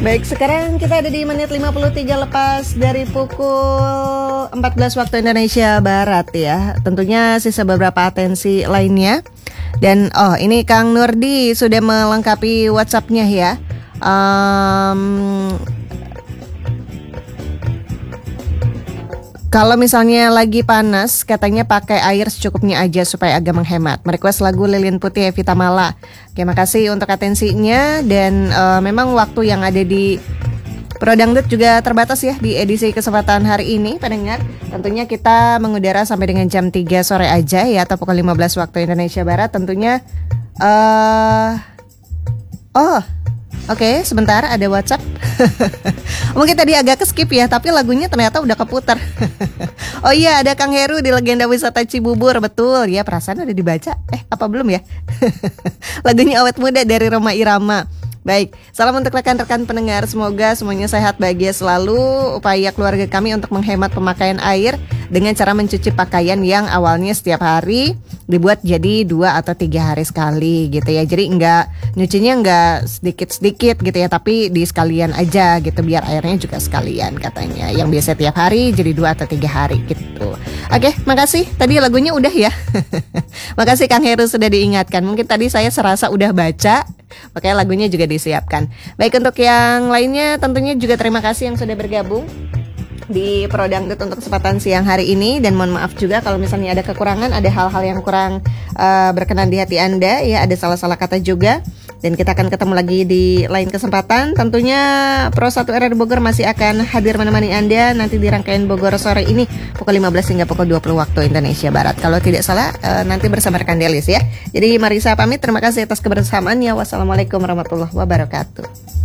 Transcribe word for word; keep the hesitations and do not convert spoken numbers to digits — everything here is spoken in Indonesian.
Baik, sekarang kita ada di menit lima puluh tiga lepas dari pukul empat belas waktu Indonesia Barat ya. Tentunya sisa beberapa atensi lainnya. Dan oh ini Kang Nurdi sudah melengkapi WhatsApp-nya ya. Um, Kalau misalnya lagi panas, katanya pakai air secukupnya aja supaya agak menghemat. Merequest lagu Lilin Putih Evita Mala. Oke, makasih untuk atensinya. Dan uh, memang waktu yang ada di Pro Dangdut juga terbatas ya di edisi kesempatan hari ini, pendengar. Tentunya kita mengudara sampai dengan jam tiga sore aja ya, atau pukul lima belas waktu Indonesia Barat. Tentunya uh, Oh Oke, okay, sebentar ada WhatsApp. Mungkin tadi agak ke-skip ya, tapi lagunya ternyata udah keputar. Oh iya, ada Kang Heru di Legenda Wisata Cibubur. Betul, ya perasaan udah dibaca. Eh, apa belum ya? Lagunya awet muda dari Roma Irama. Baik, salam untuk rekan-rekan pendengar. Semoga semuanya sehat, bahagia selalu. Upaya keluarga kami untuk menghemat pemakaian air dengan cara mencuci pakaian yang awalnya setiap hari dibuat jadi dua atau tiga hari sekali gitu ya. Jadi enggak, nyucinya enggak sedikit-sedikit gitu ya, tapi di sekalian aja gitu, biar airnya juga sekalian katanya. Yang biasa tiap hari jadi dua atau tiga hari gitu. Oke, makasih. Tadi lagunya udah ya. Makasih Kang Heru sudah diingatkan. Mungkin tadi saya serasa udah baca, makanya lagunya juga disiapkan. Baik, untuk yang lainnya tentunya juga terima kasih yang sudah bergabung di Pro Dangdut untuk kesempatan siang hari ini. Dan mohon maaf juga kalau misalnya ada kekurangan, ada hal-hal yang kurang uh, berkenan di hati Anda ya, ada salah-salah kata juga. Dan kita akan ketemu lagi di lain kesempatan. Tentunya Pro satu R R Bogor masih akan hadir menemani Anda nanti di rangkaian Bogor sore ini pukul lima belas hingga pukul dua puluh waktu Indonesia Barat. Kalau tidak salah uh, nanti bersama rekan Delis ya. Jadi Marisa pamit, terima kasih atas kebersamaannya. Wassalamualaikum warahmatullahi wabarakatuh.